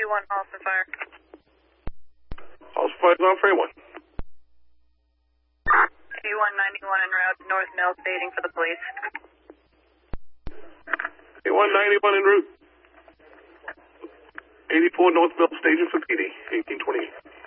81, Austin Fire. Austin Fire's on for A1. 8191 en route, North Mill, staging for the police. A191 en route. 84 North Mill, staging for PD, 1828.